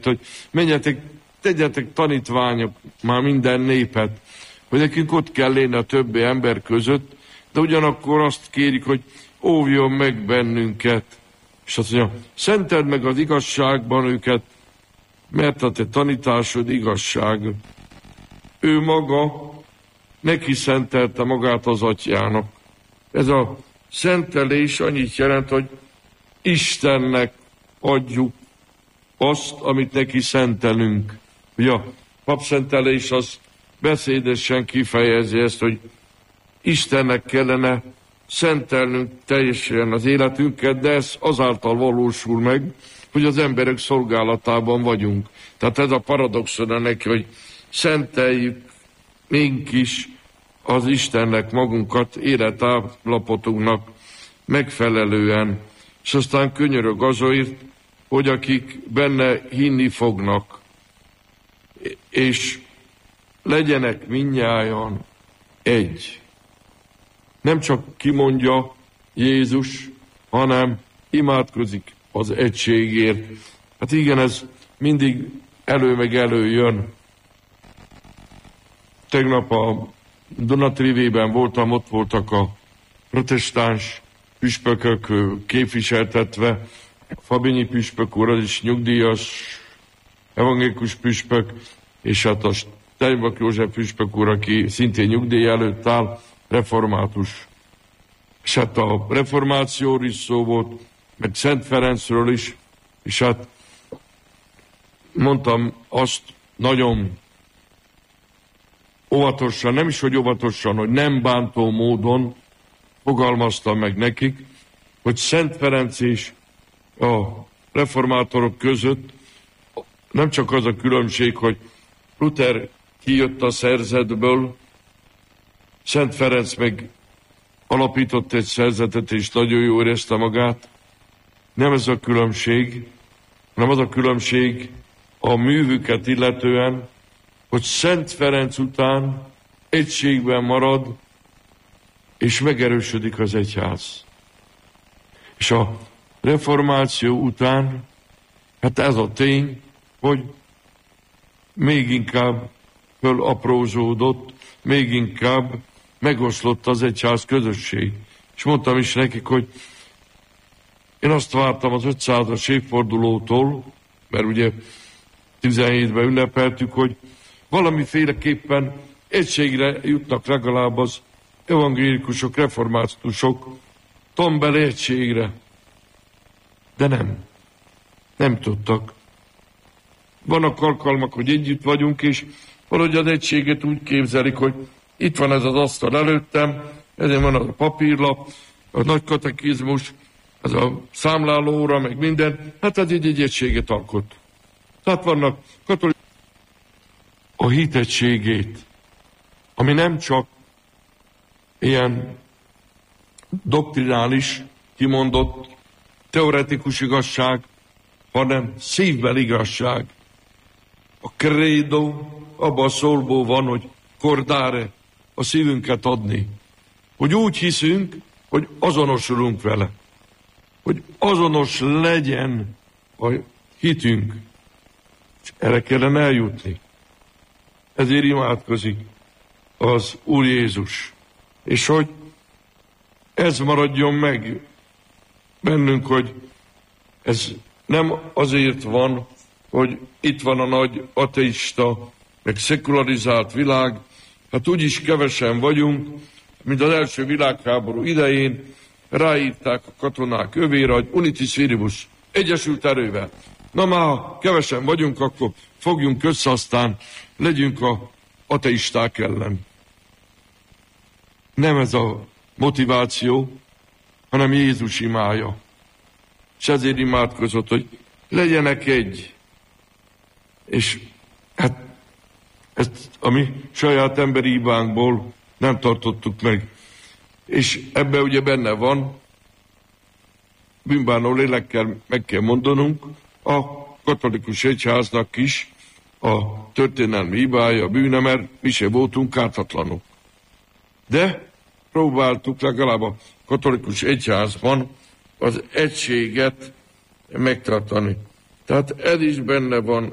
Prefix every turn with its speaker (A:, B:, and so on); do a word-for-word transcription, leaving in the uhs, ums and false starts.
A: hogy menjetek, tegyetek tanítványok már minden népet, hogy nekünk ott kell lenni a többi ember között, de ugyanakkor azt kérik, hogy óvjon meg bennünket. És azt mondja, szenteld meg az igazságban őket, mert a te tanításod igazság. Ő maga neki szentelte magát az atyának. Ez a szentelés annyit jelent, hogy Istennek adjuk azt, amit neki szentelünk. Ugye a papszentelés az beszédesen kifejezi ezt, hogy Istennek kellene szentelnünk teljesen az életünket, de ez azáltal valósul meg, hogy az emberek szolgálatában vagyunk. Tehát ez a paradoxon neki, hogy szenteljük mink is az Istennek magunkat életállapotunknak megfelelően. És aztán könyörög azért, hogy akik benne hinni fognak, és legyenek mindnyájan egy. Nem csak kimondja Jézus, hanem imádkozik az egységért. Hát igen, ez mindig elő meg előjön. Tegnap a Dunatrivében voltam, ott voltak a protestáns püspökök képviseltetve. Fabinyi püspök úr, az is nyugdíjas evangélikus püspök, és hát a Steinbach József püspök úr, aki szintén nyugdíj előtt áll, református. És hát a reformációról is szó volt, meg Szent Ferencről is, és hát mondtam azt nagyon óvatosan, nem is, hogy óvatosan, hogy nem bántó módon fogalmaztam meg nekik, hogy Szent Ferenc és a reformátorok között nem csak az a különbség, hogy Luther kijött a szerzetből, Szent Ferenc meg alapított egy szerzetet, és nagyon jól érezte magát. Nem ez a különbség, hanem az a különbség a művüket illetően, hogy Szent Ferenc után egységben marad, és megerősödik az egyház. És a reformáció után, hát ez a tény, hogy még inkább fölaprózódott, még inkább megoszlott az egyház közösség. És mondtam is nekik, hogy én azt vártam az ötszázas évfordulótól, mert ugye tizenhétben ünnepeltük, hogy valamiféleképpen egységre jutnak legalább az evangélikusok, reformátusok, tombeli egységre. De nem. Nem tudtak. Vannak alkalmak, hogy együtt vagyunk, és valahogy az egységet úgy képzelik, hogy itt van ez az asztal előttem, ezen van az a papírlap, a nagy katekizmus, ez a számláló óra, meg minden, hát ez így egy egységet alkot. Tehát vannak katolikus a hit egységét, ami nem csak ilyen doktrinális, kimondott, teoretikus igazság, hanem szívbeli igazság. A credo abban a szólból van, hogy cordare, a szívünket adni. Hogy úgy hiszünk, hogy azonosulunk vele. Hogy azonos legyen a hitünk. És erre kellene eljutni. Ezért imádkozik az Úr Jézus. És hogy ez maradjon meg bennünk, hogy ez nem azért van, hogy itt van a nagy ateista, meg szekularizált világ, hát úgyis kevesen vagyunk, mint az első világháború idején ráírták a katonák övére, hogy unitis viribus, egyesült erővel. Na már, ha kevesen vagyunk, akkor fogjunk össze, aztán legyünk a ateisták ellen. Nem ez a motiváció, hanem Jézus imája. És ezért imádkozott, hogy legyenek egy. És hát ezt a mi saját emberi hibánkból nem tartottuk meg. És ebben ugye benne van, bűnbánó lélekkel meg kell mondanunk, a katolikus egyháznak is a történelmi hibája, a bűne, mert mi se voltunk ártatlanok. De próbáltuk legalább a katolikus egyházban az egységet megtartani. Tehát ez is benne van